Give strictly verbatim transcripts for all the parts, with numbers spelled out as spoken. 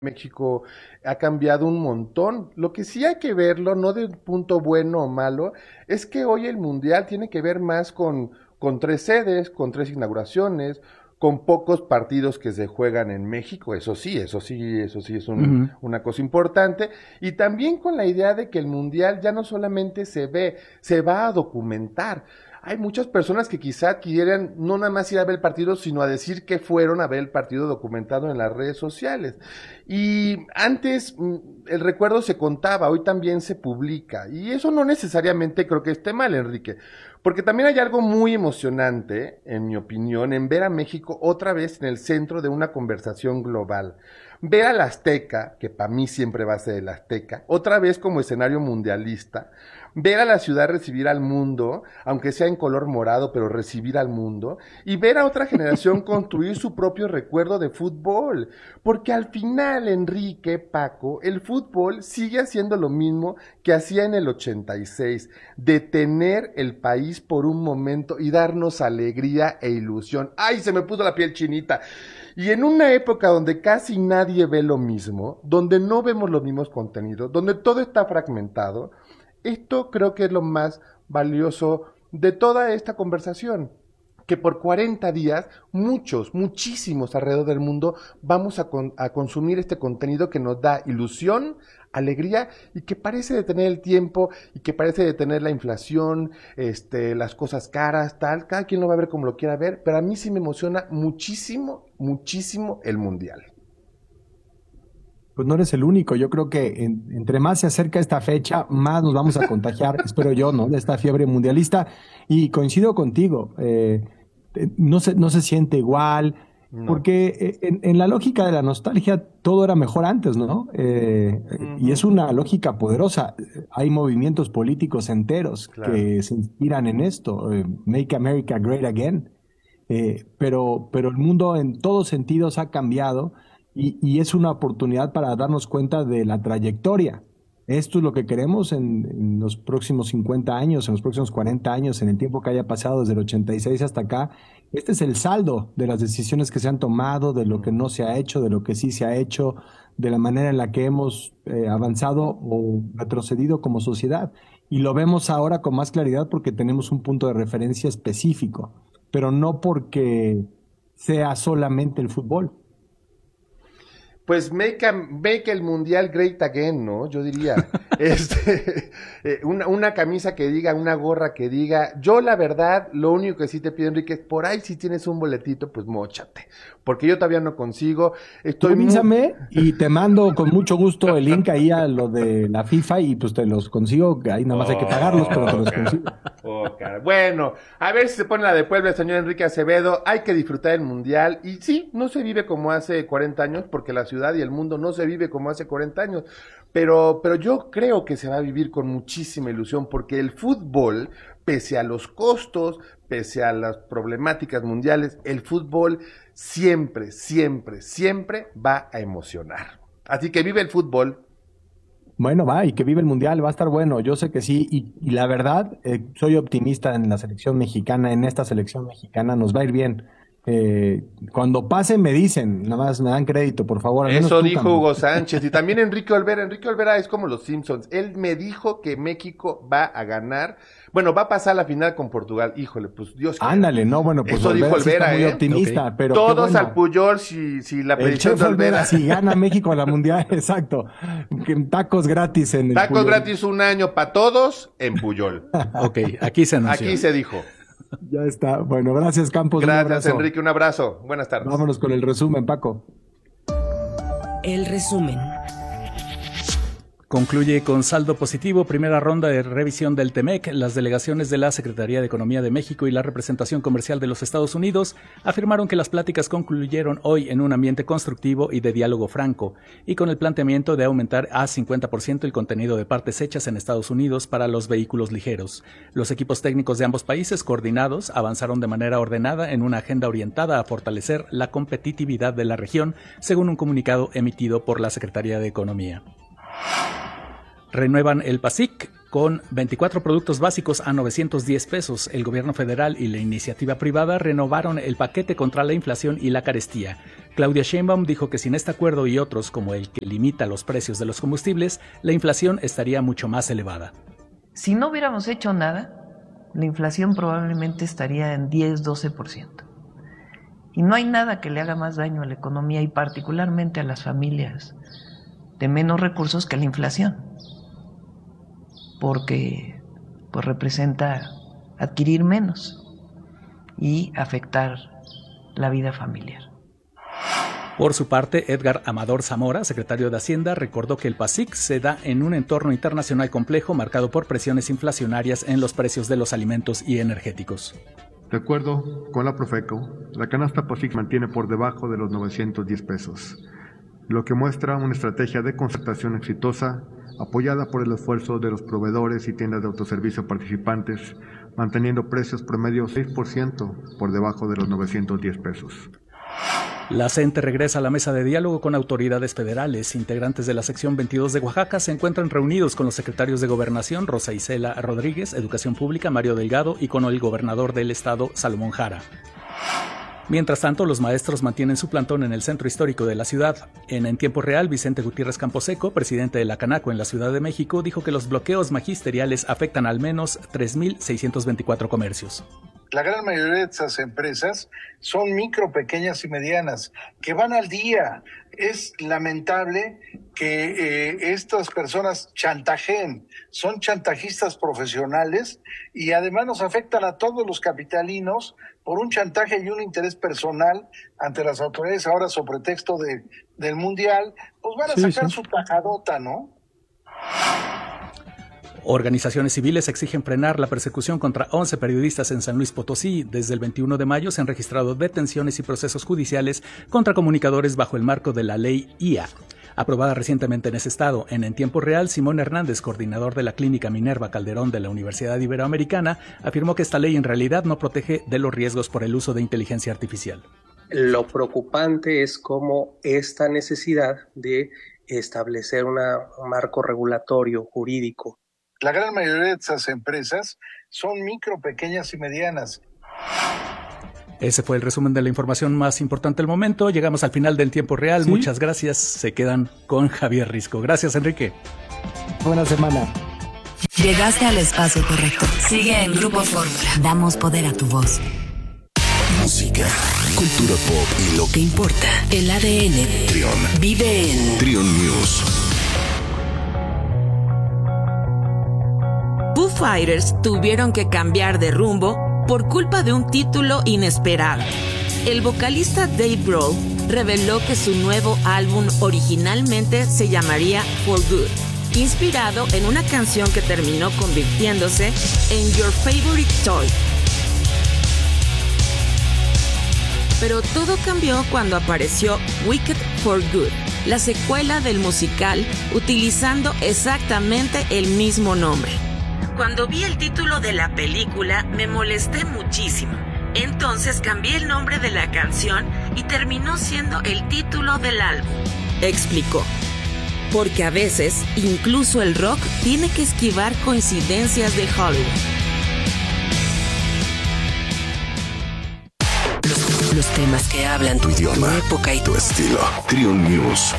México ha cambiado un montón. Lo que sí hay que verlo, no de un punto bueno o malo, es que hoy el Mundial tiene que ver más con, con tres sedes, con tres inauguraciones, con pocos partidos que se juegan en México, eso sí, eso sí, eso sí es un, Ujú. una cosa importante, y también con la idea de que el Mundial ya no solamente se ve, se va a documentar. Hay muchas personas que quizá quieran no nada más ir a ver el partido, sino a decir que fueron a ver el partido documentado en las redes sociales. Y antes mm, el recuerdo se contaba, hoy también se publica. Y eso no necesariamente creo que esté mal, Enrique. Porque también hay algo muy emocionante, en mi opinión, en ver a México otra vez en el centro de una conversación global. Ver al Azteca, que para mí siempre va a ser el Azteca, otra vez como escenario mundialista, ver a la ciudad recibir al mundo, aunque sea en color morado, pero recibir al mundo, y ver a otra generación construir su propio recuerdo de fútbol. Porque al final, Enrique, Paco, el fútbol sigue haciendo lo mismo que hacía en el ochenta y seis, detener el país por un momento y darnos alegría e ilusión. ¡Ay, se me puso la piel chinita! Y en una época donde casi nadie ve lo mismo, donde no vemos los mismos contenidos, donde todo está fragmentado, esto creo que es lo más valioso de toda esta conversación, que por cuarenta días, muchos, muchísimos alrededor del mundo, vamos a, con, a consumir este contenido que nos da ilusión, alegría y que parece detener el tiempo y que parece detener la inflación, este, las cosas caras, tal. Cada quien lo va a ver como lo quiera ver, pero a mí sí me emociona muchísimo, muchísimo el Mundial. Pues no eres el único. Yo creo que en- entre más se acerca esta fecha, más nos vamos a contagiar, espero yo, ¿no? De esta fiebre mundialista. Y coincido contigo. Eh, eh, no se, no se siente igual, No. porque eh, en, en la lógica de la nostalgia todo era mejor antes, ¿no? Eh, eh, y es Ujú. una lógica poderosa. Hay movimientos políticos enteros Claro. que se inspiran en esto. eh, Make America Great Again. Eh, pero, pero el mundo en todos sentidos ha cambiado y, y es una oportunidad para darnos cuenta de la trayectoria. Esto es lo que queremos en, en los próximos cincuenta años, en los próximos cuarenta años, en el tiempo que haya pasado desde el ochenta y seis hasta acá. Este es el saldo de las decisiones que se han tomado, de lo que no se ha hecho, de lo que sí se ha hecho, de la manera en la que hemos eh, avanzado o retrocedido como sociedad. Y lo vemos ahora con más claridad porque tenemos un punto de referencia específico, pero no porque sea solamente el fútbol. Pues make, a- make el mundial great again, ¿no? Yo diría, este, eh, una, una camisa que diga, una gorra que diga. Yo la verdad, lo único que sí te pido, Enrique, es por ahí si tienes un boletito, pues móchate, porque yo todavía no consigo, Tú estoy muy... avísame y te mando con mucho gusto el link ahí a lo de la FIFA y pues te los consigo, que ahí nada más hay que pagarlos, pero te Oh, los cara. consigo. Oh, cara. Bueno, a ver si se pone la de Puebla, señor Enrique Acevedo. Hay que disfrutar el mundial. Y sí, no se vive como hace cuarenta años, porque la ciudad y el mundo no se vive como hace cuarenta años. Pero, pero yo creo que se va a vivir con muchísima ilusión, porque el fútbol, pese a los costos, pese a las problemáticas mundiales, el fútbol siempre, siempre, siempre va a emocionar. Así que vive el fútbol. Bueno, va, y que vive el Mundial, va a estar bueno, yo sé que sí, y, y la verdad, eh, soy optimista en la selección mexicana, en esta selección mexicana, nos va a ir bien. Eh, cuando pase me dicen, nada más me dan crédito, por favor, al menos Eso tú, dijo Campos. Hugo Sánchez y también Enrique Olvera. Enrique Olvera es como los Simpsons. Él me dijo que México va a ganar. Bueno, va a pasar a la final con Portugal. Híjole, pues Dios quiera. Ándale, no, bueno, pues Eso dijo Olvera sí está Olvera, muy ¿eh? optimista, Ok. pero qué Todos al bueno. Puyol si, si la El predicción chef de Olvera, Olvera. si gana México a la Mundial, exacto. Que tacos gratis en el Tacos Puyol. gratis un año para todos en Puyol. Ok, aquí se anunció. Aquí se dijo. Ya está. Bueno, gracias, Campos. Un Gracias, abrazo. Enrique. Un abrazo. Buenas tardes. Vámonos con el resumen, Paco. El resumen. Concluye con saldo positivo primera ronda de revisión del TEMEC. Las delegaciones de la Secretaría de Economía de México y la representación comercial de los Estados Unidos afirmaron que las pláticas concluyeron hoy en un ambiente constructivo y de diálogo franco, y con el planteamiento de aumentar a cincuenta por ciento el contenido de partes hechas en Estados Unidos para los vehículos ligeros. Los equipos técnicos de ambos países, coordinados, avanzaron de manera ordenada en una agenda orientada a fortalecer la competitividad de la región, según un comunicado emitido por la Secretaría de Economía. Renuevan el PASIC con veinticuatro productos básicos a novecientos diez pesos. El gobierno federal y la iniciativa privada renovaron el paquete contra la inflación y la carestía. Claudia Sheinbaum dijo que sin este acuerdo y otros como el que limita los precios de los combustibles, la inflación estaría mucho más elevada. Si no hubiéramos hecho nada, la inflación probablemente estaría en diez, doce por ciento. Y no hay nada que le haga más daño a la economía y particularmente a las familias de menos recursos que la inflación, porque pues, representa adquirir menos y afectar la vida familiar. Por su parte, Edgar Amador Zamora, secretario de Hacienda, recordó que el PASIC se da en un entorno internacional complejo marcado por presiones inflacionarias en los precios de los alimentos y energéticos. De acuerdo con la Profeco, la canasta PASIC mantiene por debajo de los novecientos diez pesos, lo que muestra una estrategia de concertación exitosa apoyada por el esfuerzo de los proveedores y tiendas de autoservicio participantes, manteniendo precios promedio seis por ciento por debajo de los novecientos diez pesos. La CENTE regresa a la mesa de diálogo con autoridades federales. Integrantes de la sección veintidós de Oaxaca se encuentran reunidos con los secretarios de Gobernación, Rosa Isela Rodríguez, Educación Pública, Mario Delgado, y con el gobernador del estado, Salomón Jara. Mientras tanto, los maestros mantienen su plantón en el centro histórico de la ciudad. En En Tiempo Real, Vicente Gutiérrez Camposeco, presidente de la Canaco en la Ciudad de México, dijo que los bloqueos magisteriales afectan al menos tres mil seiscientos veinticuatro comercios. La gran mayoría de esas empresas son micro, pequeñas y medianas, que van al día. Es lamentable que eh, estas personas chantajeen, son chantajistas profesionales y además nos afectan a todos los capitalinos por un chantaje y un interés personal ante las autoridades ahora sobre pretexto de, del Mundial, pues van a sí, sacar sí. su tajadota, ¿no? Organizaciones civiles exigen frenar la persecución contra once periodistas en San Luis Potosí. Desde el veintiuno de mayo se han registrado detenciones y procesos judiciales contra comunicadores bajo el marco de la ley I A, aprobada recientemente en ese estado. En En Tiempo Real, Simón Hernández, coordinador de la Clínica Minerva Calderón de la Universidad Iberoamericana, afirmó que esta ley en realidad no protege de los riesgos por el uso de inteligencia artificial. Lo preocupante es cómo esta necesidad de establecer una, un marco regulatorio jurídico. La gran mayoría de esas empresas son micro, pequeñas y medianas. Ese fue el resumen de la información más importante del momento. Llegamos al final del Tiempo Real. ¿Sí? Muchas gracias. Se quedan con Javier Risco. Gracias, Enrique. Buena semana. Llegaste al espacio correcto. Sigue en Grupo Fórmula. Damos poder a tu voz. Música, cultura pop y lo que importa. El A D N. Trión. Vive en Trión News. Foo Fighters tuvieron que cambiar de rumbo por culpa de un título inesperado. El vocalista Dave Grohl reveló que su nuevo álbum originalmente se llamaría For Good, inspirado en una canción que terminó convirtiéndose en Your Favorite Toy. Pero todo cambió cuando apareció Wicked For Good, la secuela del musical, utilizando exactamente el mismo nombre. Cuando vi el título de la película, me molesté muchísimo. Entonces cambié el nombre de la canción y terminó siendo el título del álbum, explicó. Porque a veces, incluso el rock tiene que esquivar coincidencias de Hollywood. Los, los temas que hablan tu idioma, tu época y tu estilo. Trión News.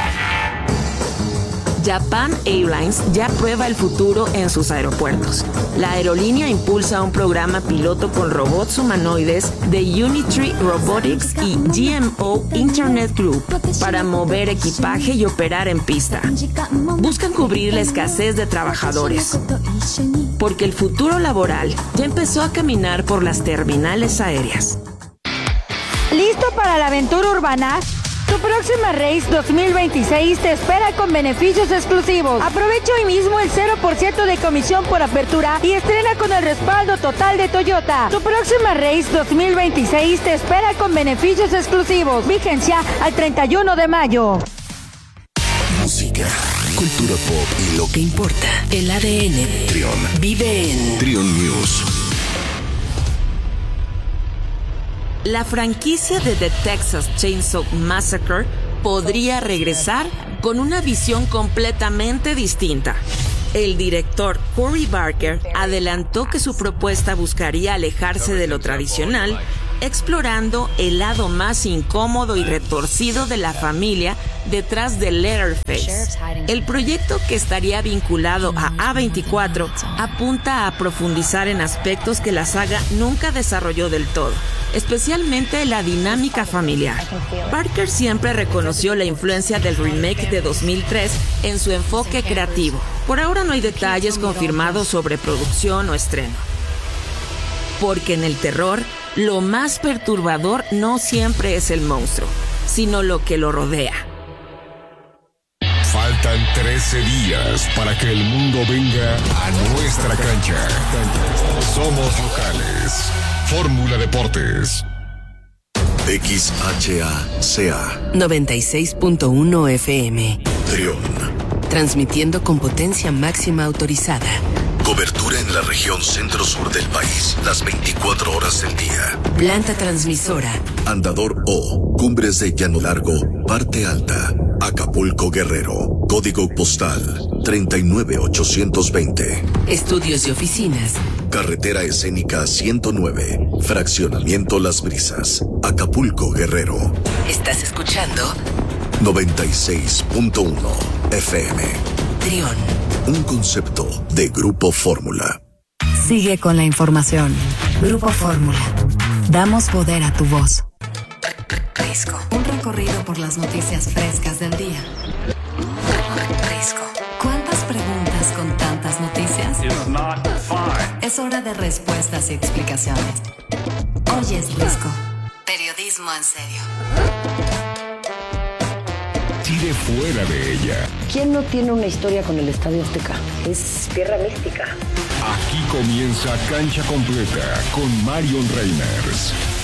Japan Airlines ya prueba el futuro en sus aeropuertos. La aerolínea impulsa un programa piloto con robots humanoides de Unitree Robotics y G M O Internet Group para mover equipaje y operar en pista. Buscan cubrir la escasez de trabajadores, porque el futuro laboral ya empezó a caminar por las terminales aéreas. ¿Listo para la aventura urbana? Tu próxima Race dos mil veintiséis te espera con beneficios exclusivos. Aprovecha hoy mismo el cero por ciento de comisión por apertura y estrena con el respaldo total de Toyota. Tu próxima Race dos mil veintiséis te espera con beneficios exclusivos. Vigencia al treinta y uno de mayo. Música, cultura pop y lo que importa. El A D N. Trión. Vive en Trión News. La franquicia de The Texas Chainsaw Massacre podría regresar con una visión completamente distinta. El director Cory Barker adelantó que su propuesta buscaría alejarse de lo tradicional explorando el lado más incómodo y retorcido de la familia detrás de Leatherface. El proyecto, que estaría vinculado a A veinticuatro, apunta a profundizar en aspectos que la saga nunca desarrolló del todo, especialmente la dinámica familiar. Parker siempre reconoció la influencia del remake de dos mil tres en su enfoque creativo. Por ahora no hay detalles confirmados sobre producción o estreno. Porque en el terror, lo más perturbador no siempre es el monstruo, sino lo que lo rodea. Faltan trece días para que el mundo venga a nuestra cancha. Somos locales. Fórmula Deportes. X H A C A noventa y seis punto uno F M. Trión. Transmitiendo con potencia máxima autorizada. Cobertura en la región centro-sur del país, las veinticuatro horas del día. Planta transmisora. Andador O, Cumbres de Llano Largo, Parte Alta, Acapulco, Guerrero. Código postal treinta y nueve ochocientos veinte. Estudios y oficinas. Carretera escénica ciento nueve, Fraccionamiento Las Brisas, Acapulco, Guerrero. ¿Estás escuchando? noventa y seis punto uno F M. Trión. Un concepto de Grupo Fórmula. Sigue con la información. Grupo Fórmula. Damos poder a tu voz. Risco. Un recorrido por las noticias frescas del día. Risco. ¿Cuántas preguntas con tantas noticias? Es hora de respuestas y explicaciones. Hoy es Risco. Periodismo en serio. Tire fuera de ella. ¿Quién no tiene una historia con el Estadio Azteca? Es tierra mística. Aquí comienza Cancha Completa con Marion Reimers.